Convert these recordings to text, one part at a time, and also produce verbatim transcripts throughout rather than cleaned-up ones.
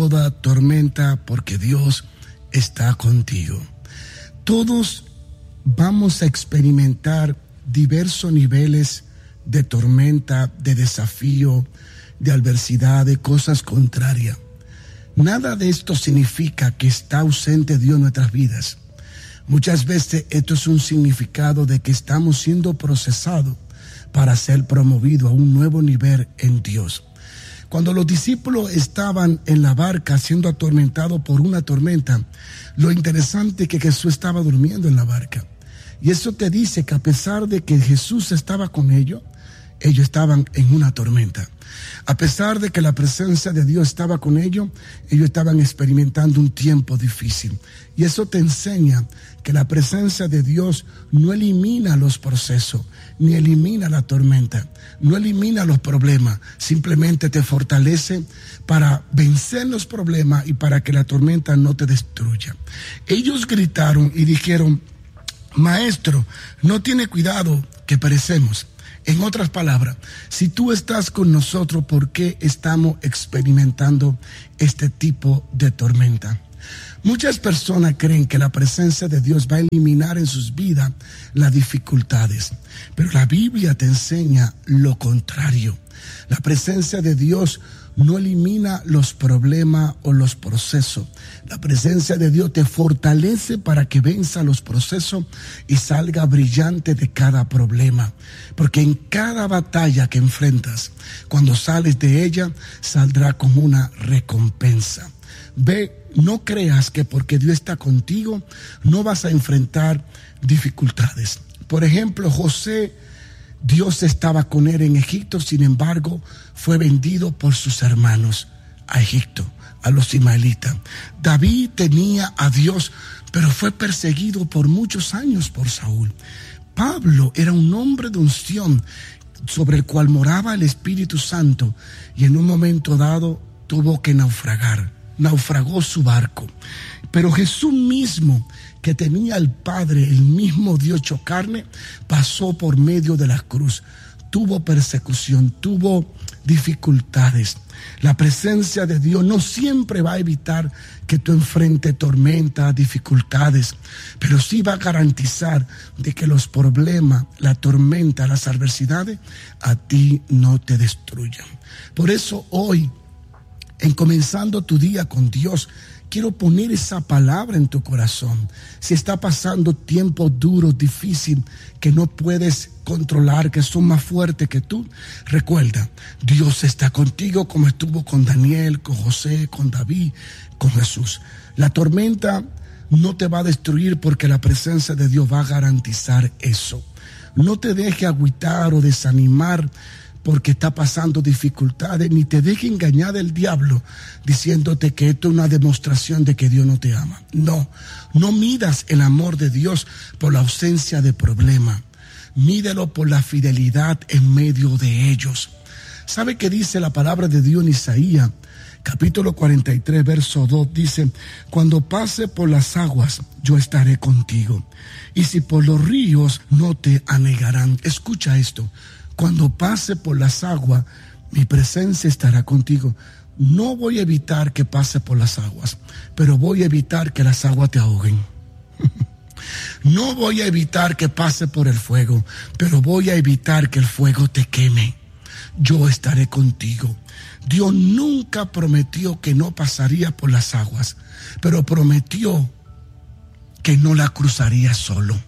toda tormenta porque Dios está contigo. Todos vamos a experimentar diversos niveles de tormenta, de desafío, de adversidad, de cosas contrarias. Nada de esto significa que está ausente Dios en nuestras vidas. Muchas veces esto es un significado de que estamos siendo procesados para ser promovidos a un nuevo nivel en Dios. Cuando los discípulos estaban en la barca siendo atormentados por una tormenta, lo interesante es que Jesús estaba durmiendo en la barca. Y eso te dice que a pesar de que Jesús estaba con ellos, ellos estaban en una tormenta. A pesar de que la presencia de Dios estaba con ellos, ellos estaban experimentando un tiempo difícil. Y eso te enseña que la presencia de Dios no elimina los procesos, ni elimina la tormenta, no elimina los problemas, simplemente te fortalece para vencer los problemas y para que la tormenta no te destruya. Ellos gritaron y dijeron: Maestro, no tiene cuidado que perecemos. En otras palabras, si tú estás con nosotros, ¿por qué estamos experimentando este tipo de tormenta? Muchas personas creen que la presencia de Dios va a eliminar en sus vidas las dificultades, pero la Biblia te enseña lo contrario. La presencia de Dios no elimina los problemas o los procesos. La presencia de Dios te fortalece para que venza los procesos y salga brillante de cada problema. Porque en cada batalla que enfrentas, cuando sales de ella, saldrá con una recompensa. Ve, no creas que porque Dios está contigo, no vas a enfrentar dificultades. Por ejemplo, José, Dios estaba con él en Egipto, sin embargo, fue vendido por sus hermanos a Egipto, a los ismaelitas. David tenía a Dios, pero fue perseguido por muchos años por Saúl. Pablo era un hombre de unción sobre el cual moraba el Espíritu Santo y en un momento dado tuvo que naufragar, naufragó su barco. Pero Jesús mismo, que tenía al Padre, el mismo Dios hecho carne, pasó por medio de la cruz. Tuvo persecución, tuvo dificultades. La presencia de Dios no siempre va a evitar que tú enfrentes tormentas, dificultades, pero sí va a garantizar de que los problemas, la tormenta, las adversidades a ti no te destruyan. Por eso hoy, en comenzando tu día con Dios, quiero poner esa palabra en tu corazón. Si está pasando tiempos duros, difíciles, que no puedes controlar, que son más fuertes que tú, recuerda, Dios está contigo como estuvo con Daniel, con José, con David, con Jesús. La tormenta no te va a destruir porque la presencia de Dios va a garantizar eso. No te dejes agüitar o desanimar porque está pasando dificultades, ni te deje engañar del diablo diciéndote que esto es una demostración de que Dios no te ama. No, no midas el amor de Dios por la ausencia de problema. Mídelo por la fidelidad en medio de ellos. ¿Sabe qué dice la palabra de Dios en Isaías? Capítulo cuarenta y tres, verso dos, dice: cuando pase por las aguas, yo estaré contigo. Y si por los ríos, no te anegarán. Escucha esto. Cuando pase por las aguas, mi presencia estará contigo. No voy a evitar que pase por las aguas, pero voy a evitar que las aguas te ahoguen. No voy a evitar que pase por el fuego, pero voy a evitar que el fuego te queme. Yo estaré contigo. Dios nunca prometió que no pasaría por las aguas, pero prometió que no la cruzaría solo.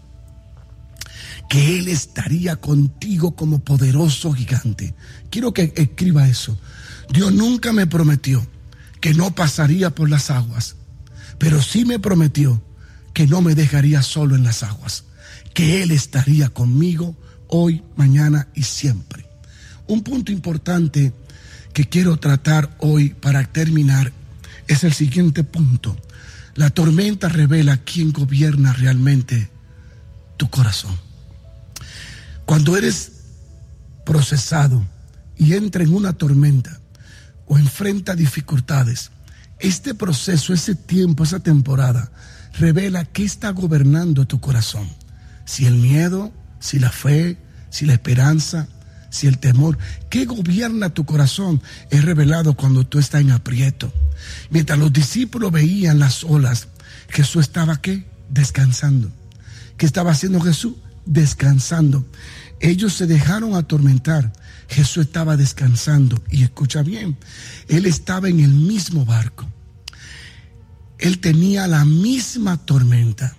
Que Él estaría contigo como poderoso gigante. Quiero que escriba eso. Dios nunca me prometió que no pasaría por las aguas, pero sí me prometió que no me dejaría solo en las aguas, que Él estaría conmigo hoy, mañana y siempre. Un punto importante que quiero tratar hoy para terminar es el siguiente punto. La tormenta revela quién gobierna realmente tu corazón. Cuando eres procesado y entra en una tormenta o enfrenta dificultades, este proceso, ese tiempo, esa temporada, revela qué está gobernando tu corazón. Si el miedo, si la fe, si la esperanza, si el temor que gobierna tu corazón es revelado cuando tú estás en aprieto. Mientras los discípulos veían las olas, Jesús estaba ¿qué? Descansando. ¿Qué estaba haciendo Jesús? Descansando. Ellos se dejaron atormentar. Jesús estaba descansando. Y escucha bien, Él estaba en el mismo barco. Él tenía la misma tormenta.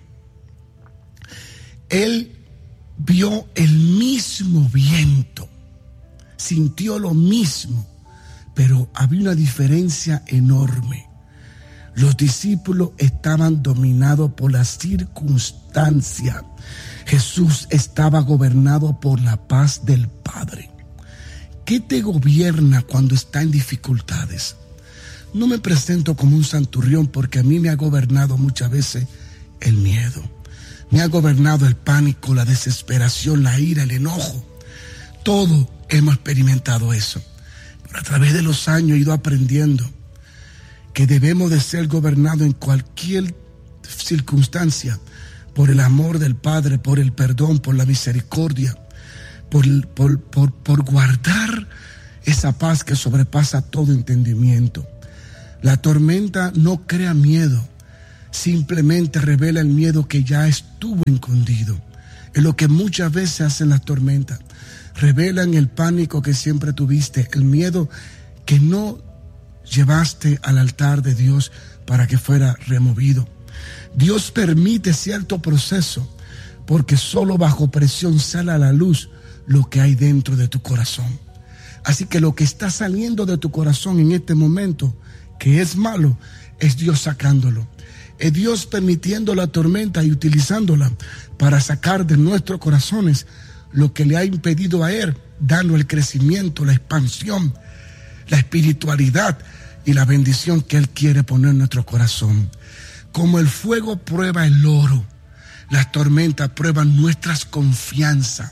Él vio el mismo viento. Sintió lo mismo. Pero había una diferencia enorme. Los discípulos estaban dominados por la circunstancia. Jesús estaba gobernado por la paz del Padre. ¿Qué te gobierna cuando está en dificultades? No me presento como un santurrión porque a mí me ha gobernado muchas veces el miedo. Me ha gobernado el pánico, la desesperación, la ira, el enojo. Todo hemos experimentado eso. Pero a través de los años he ido aprendiendo que debemos de ser gobernados en cualquier circunstancia por el amor del Padre, por el perdón, por la misericordia, por, por, por, por guardar esa paz que sobrepasa todo entendimiento. La tormenta no crea miedo, simplemente revela el miedo que ya estuvo escondido. Es lo que muchas veces hacen las tormentas. Revelan el pánico que siempre tuviste, el miedo que no llevaste al altar de Dios para que fuera removido. Dios permite cierto proceso porque solo bajo presión sale a la luz lo que hay dentro de tu corazón. Así que lo que está saliendo de tu corazón en este momento, que es malo, es Dios sacándolo. Es Dios permitiendo la tormenta y utilizándola para sacar de nuestros corazones lo que le ha impedido a Él, dando el crecimiento, la expansión, la espiritualidad y la bendición que Él quiere poner en nuestro corazón. Como el fuego prueba el oro, las tormentas prueban nuestras confianzas.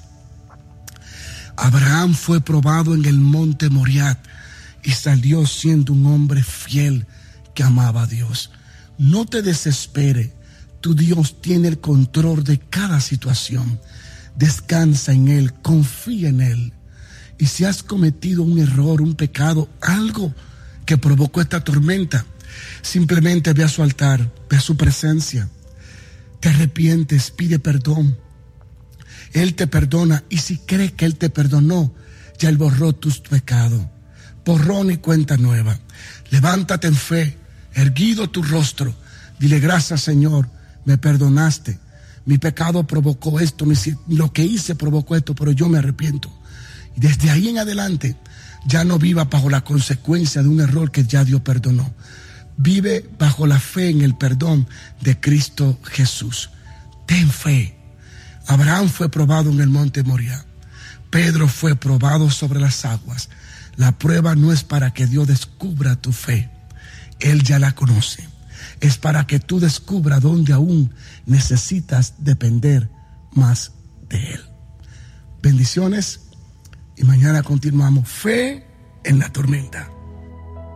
Abraham fue probado en el monte Moriah y salió siendo un hombre fiel que amaba a Dios. No te desesperes, tu Dios tiene el control de cada situación. Descansa en Él, confía en Él. Y si has cometido un error, un pecado, algo que provocó esta tormenta, simplemente ve a su altar, ve a su presencia. Te arrepientes, pide perdón. Él te perdona y si crees que Él te perdonó, ya Él borró tus pecados. Borrón y cuenta nueva. Levántate en fe, erguido tu rostro. Dile gracias Señor, me perdonaste. Mi pecado provocó esto, lo que hice provocó esto, pero yo me arrepiento. Y desde ahí en adelante, ya no viva bajo la consecuencia de un error que ya Dios perdonó. Vive bajo la fe en el perdón de Cristo Jesús. Ten fe. Abraham fue probado en el monte Moriah. Pedro fue probado sobre las aguas. La prueba no es para que Dios descubra tu fe. Él ya la conoce. Es para que tú descubras dónde aún necesitas depender más de Él. Bendiciones y mañana continuamos. Fe en la tormenta.